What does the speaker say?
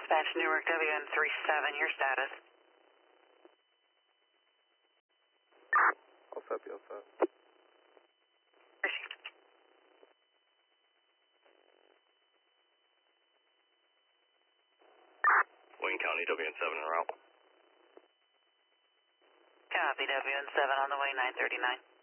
Dispatch Newark WN37, your status. All set, all set. Received. Wayne County WN7 en route. Copy, WN7 on the way, 939.